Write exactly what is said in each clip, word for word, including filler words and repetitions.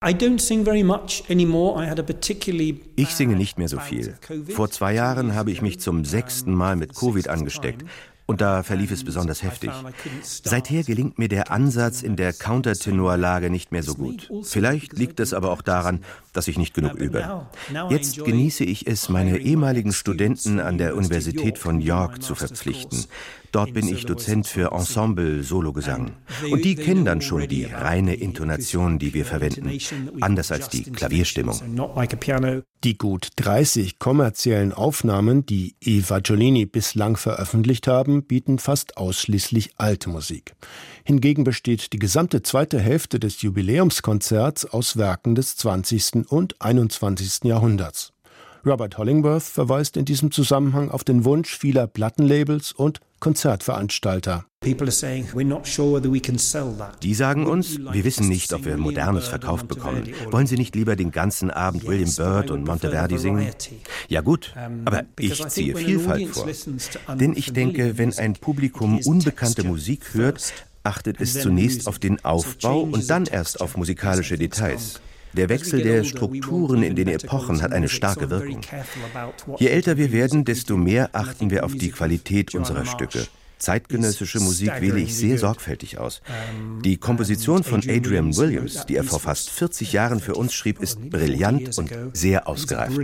Ich singe nicht mehr so viel. Vor zwei Jahren habe ich mich zum sechsten Mal mit Covid angesteckt. Und da verlief es besonders heftig. Seither gelingt mir der Ansatz in der Countertenorlage nicht mehr so gut. Vielleicht liegt es aber auch daran, dass ich nicht genug übe. Jetzt genieße ich es, meine ehemaligen Studenten an der Universität von York zu verpflichten. Dort bin ich Dozent für Ensemble-Sologesang. Und die kennen dann schon die reine Intonation, die wir verwenden. Anders als die Klavierstimmung. Die gut dreißig kommerziellen Aufnahmen, die I Fagiolini bislang veröffentlicht haben, bieten fast ausschließlich alte Musik. Hingegen besteht die gesamte zweite Hälfte des Jubiläumskonzerts aus Werken des zwanzigsten und einundzwanzigsten Jahrhunderts. Robert Hollingworth verweist in diesem Zusammenhang auf den Wunsch vieler Plattenlabels und Konzertveranstalter. Die sagen uns, wir wissen nicht, ob wir Modernes verkauft bekommen. Wollen Sie nicht lieber den ganzen Abend William Byrd und Monteverdi singen? Ja gut, aber ich ziehe Vielfalt vor. Denn ich denke, wenn ein Publikum unbekannte Musik hört, achtet es zunächst auf den Aufbau und dann erst auf musikalische Details. Der Wechsel der Strukturen in den Epochen hat eine starke Wirkung. Je älter wir werden, desto mehr achten wir auf die Qualität unserer Stücke. Zeitgenössische Musik wähle ich sehr sorgfältig aus. Die Komposition von Adrian Williams, die er vor fast vierzig Jahren für uns schrieb, ist brillant und sehr ausgereift.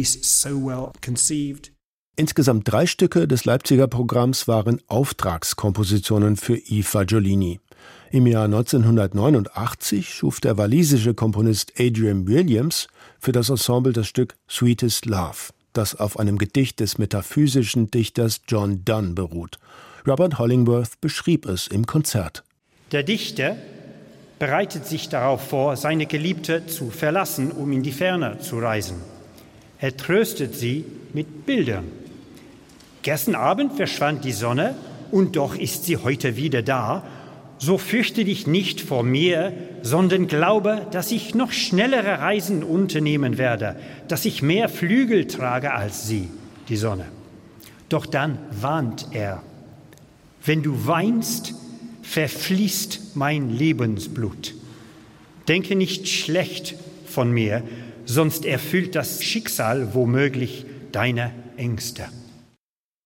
Insgesamt drei Stücke des Leipziger Programms waren Auftragskompositionen für I Fagiolini. Im Jahr neunzehnhundertneunundachtzig schuf der walisische Komponist Adrian Williams für das Ensemble das Stück Sweetest Love, das auf einem Gedicht des metaphysischen Dichters John Donne beruht. Robert Hollingworth beschrieb es im Konzert. Der Dichter bereitet sich darauf vor, seine Geliebte zu verlassen, um in die Ferne zu reisen. Er tröstet sie mit Bildern. Gestern Abend verschwand die Sonne und doch ist sie heute wieder da. So fürchte dich nicht vor mir, sondern glaube, dass ich noch schnellere Reisen unternehmen werde, dass ich mehr Flügel trage als sie, die Sonne. Doch dann warnt er: Wenn du weinst, verfließt mein Lebensblut. Denke nicht schlecht von mir, sonst erfüllt das Schicksal womöglich deine Ängste.